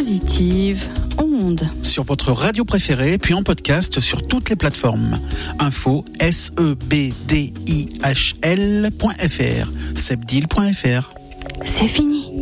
positive onde. Sur votre radio préférée, puis en podcast sur toutes les plateformes. Info sebdihl.fr, sebdil.fr. C'est fini.